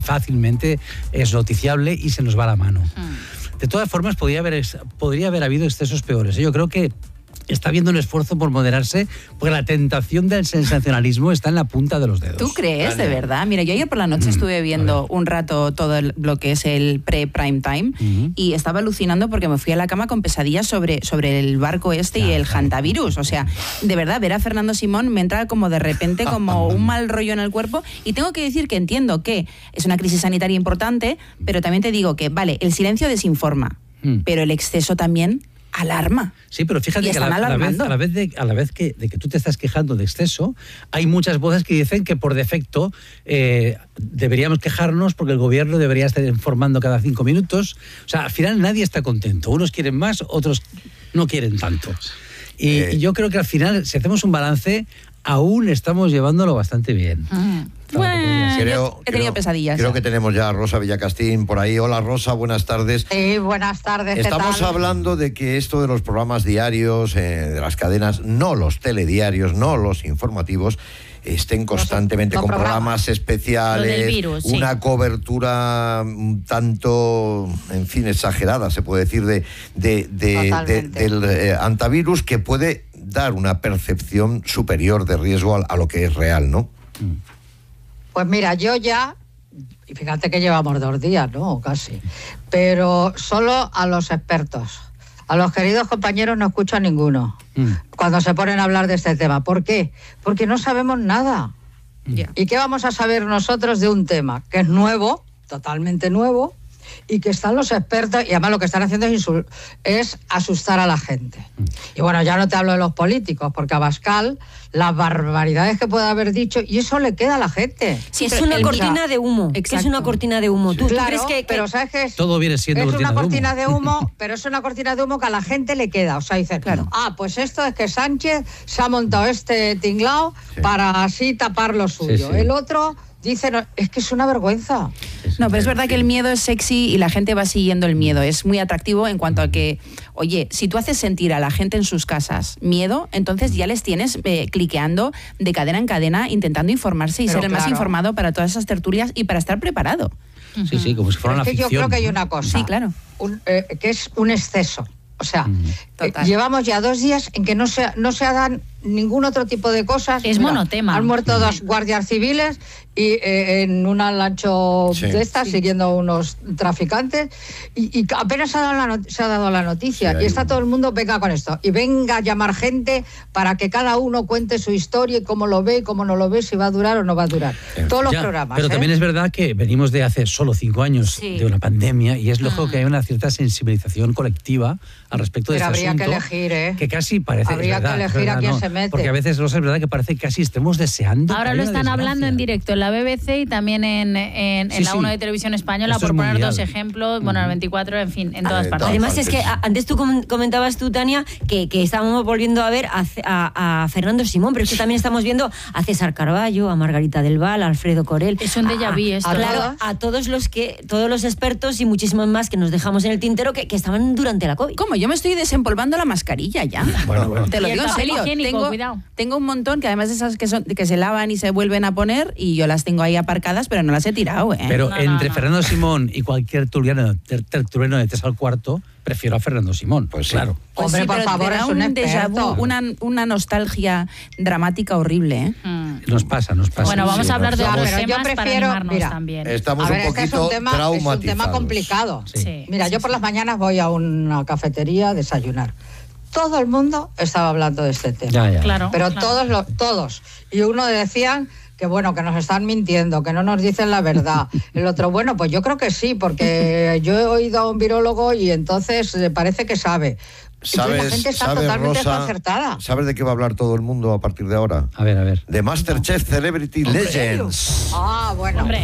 fácilmente es noticiable y se nos va la mano. De todas formas, podría haber habido excesos peores. Yo creo que está habiendo un esfuerzo por moderarse, porque la tentación del sensacionalismo está en la punta de los dedos. ¿Tú crees, de verdad? Mira, yo ayer por la noche estuve viendo un rato todo lo que es el pre-prime time y estaba alucinando porque me fui a la cama con pesadillas sobre el barco y el hantavirus. O sea, de verdad, ver a Fernando Simón me entra como de repente como un mal rollo en el cuerpo, y tengo que decir que entiendo que es una crisis sanitaria importante, pero también te digo que, vale, el silencio desinforma, pero el exceso también alarma. Sí, pero fíjate que a la vez de que tú te estás quejando de exceso, hay muchas voces que dicen que por defecto deberíamos quejarnos porque el gobierno debería estar informando cada 5 minutos. O sea, al final nadie está contento. Unos quieren más, otros no quieren tanto. Y yo creo que al final, si hacemos un balance, aún estamos llevándolo bastante bien. Bueno, he tenido pesadillas. Creo que tenemos ya a Rosa Villacastín por ahí. Hola, Rosa, buenas tardes. Sí, buenas tardes. Estamos hablando de que esto de los programas diarios, de las cadenas, no los telediarios, no los informativos, estén constantemente con programas especiales, virus, una cobertura tanto, en fin, exagerada, se puede decir, del antivirus, que puede dar una percepción superior de riesgo a lo que es real, ¿no? Pues mira, yo ya, y fíjate que llevamos 2 días, ¿no? Casi, pero solo a los expertos. A los queridos compañeros no escucho a ninguno cuando se ponen a hablar de este tema. ¿Por qué? Porque no sabemos nada. ¿Y qué vamos a saber nosotros de un tema que es nuevo, totalmente nuevo, y que están los expertos, y además lo que están haciendo es asustar a la gente? Y bueno, ya no te hablo de los políticos, porque Abascal, las barbaridades que puede haber dicho, y eso le queda a la gente. Sí, es una cortina de humo. Es una cortina de humo. ¿Tú crees que pero sabes que todo viene siendo una cortina de humo, pero es una cortina de humo que a la gente le queda? O sea, dicen, pues esto es que Sánchez se ha montado este tinglao para así tapar lo suyo. El otro dice, no, es que es una vergüenza. No, pero es verdad que el miedo es sexy y la gente va siguiendo el miedo. Es muy atractivo en cuanto a que, oye, si tú haces sentir a la gente en sus casas miedo, entonces ya les tienes cliqueando de cadena en cadena, intentando informarse y ser el más informado para todas esas tertulias y para estar preparado. Sí, como si fuera una ficción. Yo creo que hay una cosa. Sí, claro. Que es un exceso. O sea, llevamos ya 2 días en que no se hagan ningún otro tipo de cosas. Es monotema. Han muerto 2 guardias civiles y en una lancho de estas siguiendo unos traficantes y apenas se ha dado la noticia y está todo el mundo, venga con esto y venga a llamar gente para que cada uno cuente su historia y cómo lo ve y cómo no lo ve, si va a durar o no va a durar. Todos los programas. Pero también es verdad que venimos de hace solo 5 años de una pandemia y es lógico que hay una cierta sensibilización colectiva al respecto de este asunto. Pero habría que elegir, que casi parece... Habría que elegir a quién se mete. Porque a veces es verdad que parece que casi estemos deseando. Ahora lo están hablando en directo en la BBC y también en la 1 de Televisión Española, por poner 2 ejemplos, bueno, el 24, en fin, en todas partes. Además es que antes tú comentabas tú, Tania, que estábamos volviendo a ver a Fernando Simón, pero es que también estamos viendo a César Carballo, a Margarita del Val, a Alfredo Corel. Es un déjà vu esto. Claro, a todos los expertos y muchísimos más que nos dejamos en el tintero que estaban durante la COVID. ¿Cómo? Yo me estoy desempolvando la mascarilla ya. Bueno. Te lo digo en serio. Tengo un montón que además de esas que se lavan y se vuelven a poner y yo las tengo ahí aparcadas, pero no las he tirado. Pero entre Fernando Simón y cualquier tertuliano de 3 al cuarto, prefiero a Fernando Simón. Pues claro. Hombre, por favor, es un déjà vu, una nostalgia dramática horrible. Nos pasa. Bueno, vamos a hablar de otros temas yo prefiero, para animarnos también. Estamos un poquito traumatizados. Es un tema complicado. Sí. Mira, yo por las mañanas voy a una cafetería a desayunar. Todo el mundo estaba hablando de este tema. Ya. Claro, pero todos. Y uno decían que bueno, que nos están mintiendo, que no nos dicen la verdad. El otro, bueno, pues yo creo que sí, porque yo he oído a un virólogo y entonces parece que sabe. La gente está totalmente desconcertada. ¿Sabes de qué va a hablar todo el mundo a partir de ahora? A ver. De MasterChef Celebrity Legends. Bueno. Hombre.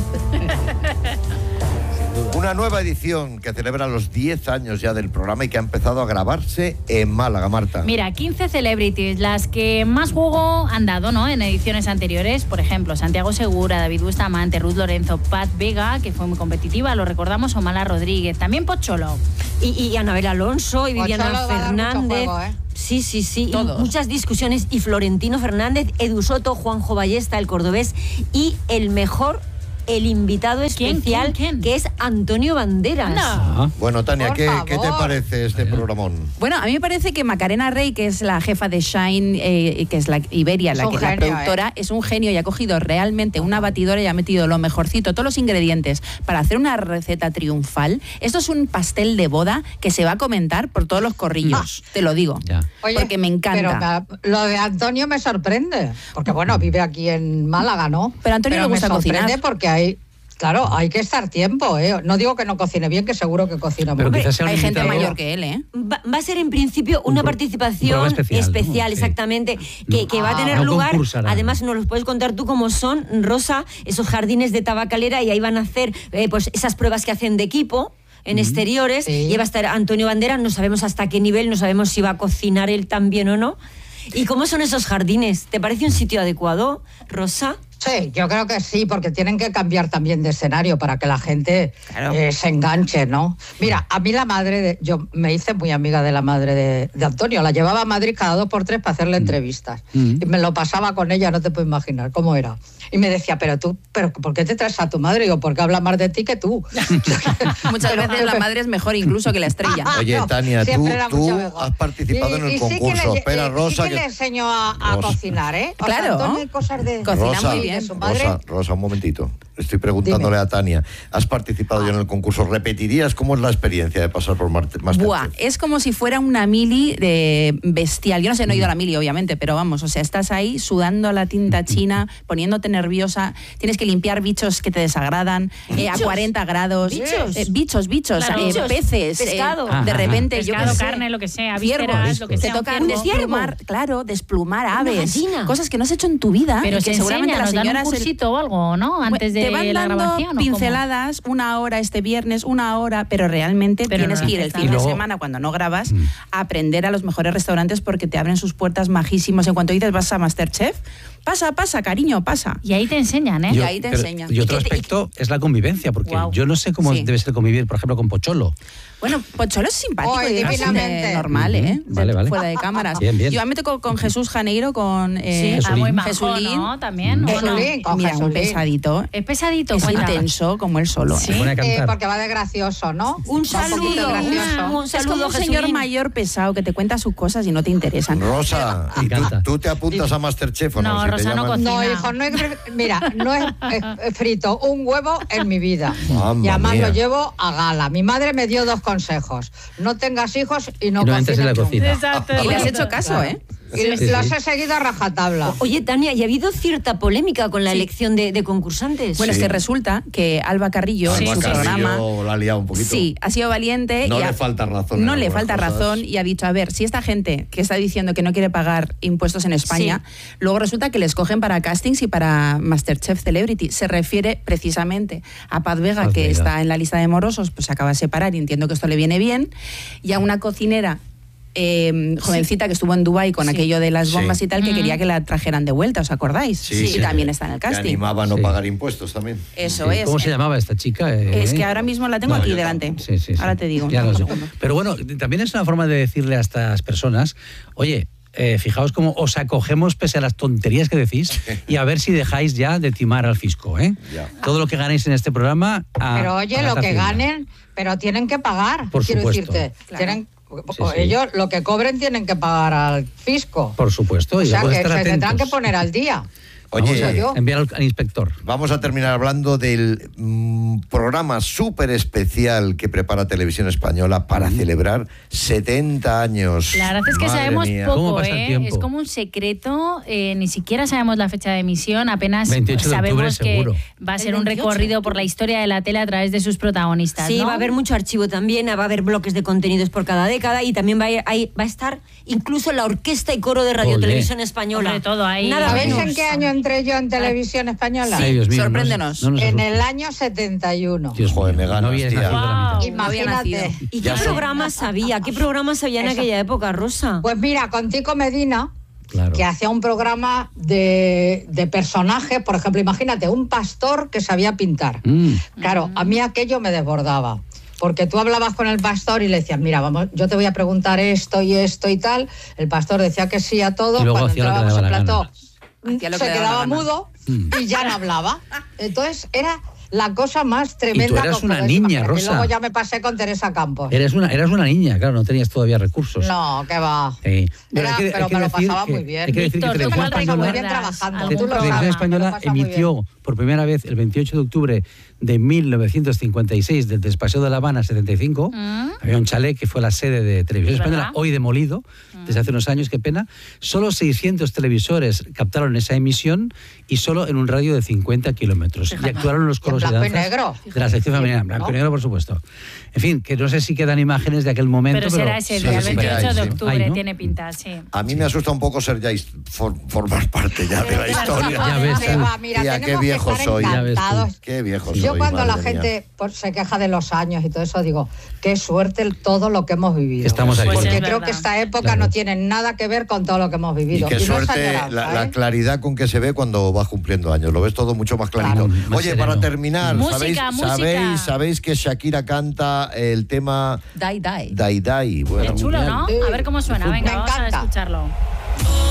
Una nueva edición que celebra los 10 años ya del programa y que ha empezado a grabarse en Málaga, Marta. Mira, 15 celebrities, las que más juego han dado, ¿no?, en ediciones anteriores. Por ejemplo, Santiago Segura, David Bustamante, Ruth Lorenzo, Pat Vega, que fue muy competitiva, lo recordamos, o Mala Rodríguez, también Pocholo. Y Anabel Alonso y Viviana Fernández. Juego, Sí. Y muchas discusiones. Y Florentino Fernández, Edu Soto, Juanjo Ballesta, el cordobés, y el mejor el invitado especial, ¿Quién? que es Antonio Banderas. No. Bueno, Tania, ¿qué te favor. parece este programón? Bueno, a mí me parece que Macarena Rey, que es la jefa de Shine, que es la Iberia, la genio, productora, es un genio y ha cogido realmente una batidora y ha metido lo mejorcito, todos los ingredientes para hacer una receta triunfal. Esto es un pastel de boda que se va a comentar por todos los corrillos, te lo digo, Ya. Oye, porque me encanta. Pero lo de Antonio me sorprende, porque bueno, vive aquí en Málaga, ¿no? Pero a Antonio le gusta me sorprende cocinar. porque hay que estar tiempo, ¿eh? No digo que no cocine bien, que seguro que cocina muy Pero bien. quizás sea un Hay gente invitado- mayor que él, ¿eh? Va a ser en principio una participación programa especial, especial, ¿no? Sí. exactamente, que va a tener no lugar. concursará. Además, nos los puedes contar tú cómo son, Rosa, esos jardines de tabacalera, y ahí van a hacer pues esas pruebas que hacen de equipo en exteriores. Sí. Y va a estar Antonio Banderas, no sabemos hasta qué nivel, no sabemos si va a cocinar él también o no. ¿Y cómo son esos jardines? ¿Te parece un sitio adecuado, Rosa? Sí, yo creo que sí, porque tienen que cambiar también de escenario para que la gente Claro. se enganche, ¿no? Mira, a mí la madre, yo me hice muy amiga de la madre de Antonio, la llevaba a Madrid cada 2 por 3 para hacerle entrevistas. Y me lo pasaba con ella, no te puedes imaginar cómo era. Y me decía, pero ¿por qué te traes a tu madre? Y digo, porque habla más de ti que tú. Muchas veces la madre es mejor incluso que la estrella. Oye, Tania, siempre era tú mucho mejor. has participado en el sí que concurso. le- Espera, Rosa. Sí que le enseñó a Rosa. cocinar, ¿eh? O sea, Claro. Antonio, hay cosas de... Cocina Rosa, muy bien. de su madre. Rosa, un momentito. Estoy preguntándole Dime. a Tania. ¿Has participado ya en el concurso? ¿Repetirías cómo es la experiencia de pasar por Masterchef? Buah, es como si fuera una mili de bestial. Yo no sé, no he ido a la mili, obviamente, pero vamos, o sea, estás ahí sudando la tinta china, poniéndote nerviosa, tienes que limpiar bichos que te desagradan a 40 grados. ¿Bichos? Bichos, Claro. peces, Pescado. de repente, Pescado, yo qué sé. carne, lo que sea, Ciervos. vísceras, lo que Te sea. toca un ciervo. desplumar, claro, desplumar aves, gallina. cosas que no has hecho en tu vida. Pero y se que seguramente enseña, las nos dan un señoras cursito o algo, ¿no? Antes de te van la dando grabación. ¿o cómo? pinceladas, 1 hora este viernes, 1 hora, pero realmente Pero tienes no que ir el haces fin de nada. Y luego- semana cuando no grabas a aprender a los mejores restaurantes porque te abren sus puertas majísimos. En cuanto dices vas a Masterchef, pasa, cariño, pasa. Y ahí te enseñan, ¿eh? Y ahí te enseñan. Y otro Y que te- aspecto es la convivencia, porque Guau. yo no sé cómo Sí. debe ser convivir, por ejemplo, con Pocholo. Bueno, Pocholo es simpático Ay, y bastante divinamente. normal, ¿eh? Vale, vale. Fuera de cámaras. Bien, bien. Yo me meto con Jesús Janeiro, con Muy majo, Jesulín. ¿no? También. ¿o no? Jesulín, con Mira, un Jesulín. pesadito. Es pesadito, Es cuenta. intenso como él solo. Sí. ¿eh? Buena cantar. Porque va de gracioso, ¿no? Un Va poquito saludo, gracioso. un Es saludo, como un señor Jesulín. mayor pesado que te cuenta sus cosas y no te interesan. Rosa, Me ¿y tú, encanta. tú te apuntas a Masterchef o no? No, Si te Rosa no llaman- cocina. No, hijo, no he frito un huevo en mi vida. Mamma Y además mía. lo llevo a gala. Mi madre me dio 2 consejos. No tengas hijos y no Y no entres en la cocines nunca. cocina. Exacto. Y le has hecho caso, Claro. ¿eh? Y Sí, los sí. he seguido a rajatabla. Oye, Tania, ¿y ha habido cierta polémica con la elección de concursantes? Bueno, Sí. es que resulta que Alba Carrillo Alba en su Carrillo programa la ha liado un poquito. sí, ha sido valiente. No y le falta razón en No le algunas falta cosas. razón y ha dicho, a ver, si esta gente que está diciendo que no quiere pagar impuestos en España, luego resulta que les cogen para castings y para Masterchef Celebrity. Se refiere precisamente a Paz Vega, Paz que Vega. está en la lista de morosos, pues se acaba de separar y entiendo que esto le viene bien, y a una cocinera jovencita que estuvo en Dubái con aquello de las bombas Sí. y tal, que quería que la trajeran de vuelta, ¿os acordáis? Sí, y sí. también está en el Que casting. animaba a no Sí. pagar impuestos también. Eso Sí. es. ¿Cómo se llamaba esta chica? Es que ahora mismo la tengo No, aquí yo delante. Sí, sí, sí. Ahora te digo. Ya un lo sé. segundo. Pero bueno, también es una forma de decirle a estas personas, oye, fijaos cómo os acogemos pese a las tonterías que decís y a ver si dejáis ya de timar al fisco, ¿eh? Ya. Todo lo que ganéis en este programa... Pero oye, lo que ganen, pero tienen que pagar. Por quiero supuesto. decirte. Claro. Tienen, Sí, sí. Ellos lo que cobren tienen que pagar al fisco. Por supuesto. O y sea vamos a que se estar tendrán que atentos. poner al día. Oye, Vamos a- Enviar al inspector. vamos a terminar hablando del programa súper especial que prepara Televisión Española para celebrar 70 años. La verdad es que Madre sabemos mía. ¿Cómo poco, pasa el tiempo? Es como un secreto, ni siquiera sabemos la fecha de emisión, apenas 28 de sabemos octubre, que seguro. va a El ser un 28. recorrido por la historia de la tele a través de sus protagonistas. Sí, ¿no? va a haber mucho archivo también, va a haber bloques de contenidos por cada década y también va a estar incluso la orquesta y coro de Radio Olé. Televisión Española. Hombre, todo ahí. Nada ¿Sabéis menos. en qué año entré yo en Televisión Española? Ay, Dios mío, sorpréndenos. no nos En asustes. el año 71. Dios Joder, mío, me ganas, no habías tía. nacido la mitad. No había Imagínate. nacido. ¿Y Ya qué sé. programas había? ¿Qué programas había en Eso. aquella época, Rosa? Pues mira, con Tico Medina, Claro. que hacía un programa de personajes, por ejemplo, imagínate, un pastor que sabía pintar. Claro, a mí aquello me desbordaba. Porque tú hablabas con el pastor y le decías, mira, vamos, yo te voy a preguntar esto y esto y tal. El pastor decía que sí a todo. Y luego Cuando hacía lo que le entrábamos daba en la plató, Hacía lo que se le daba quedaba la gana. mudo y ya no hablaba. Entonces era la cosa más tremenda. Y tú eras una niña, Rosa. Y luego ya me pasé con Teresa Campos. Eras una niña, claro, no tenías todavía recursos. No, qué va. Sí. Pero me lo pasaba muy bien. Hay que decir que Televisión Española emitió por primera vez el 28 de octubre de 1956 desde el Paseo de La Habana 75. Había un chalet que fue la sede de Televisión Española, hoy demolido desde hace unos años, qué pena. Solo 600 televisores captaron esa emisión y solo en un radio de 50 kilómetros. Y actuaron los coros de danzas de la sección femenina. Blanco y negro, por supuesto. En fin, que no sé si quedan imágenes de aquel momento. Pero será ese día, el 28 de octubre, ¿no? Tiene pinta, sí. A mí me asusta un poco ser ya formar parte ya de la historia. Ya ves, mira, qué viejo soy. Qué viejo soy. Yo cuando la gente se queja de los años y todo eso, digo, qué suerte todo lo que hemos vivido. Estamos ahí. Porque creo que esta época no tiene nada que ver con todo lo que hemos vivido. Y qué suerte la claridad con que se ve cuando vas cumpliendo años. Lo ves todo mucho más clarito. Claro, Oye, para terminar, ¿sabéis que Shakira canta el tema Dai Dai? Dai Dai? Bueno, Qué chulo, ¿no? A ver cómo suena. Venga, vamos a escucharlo.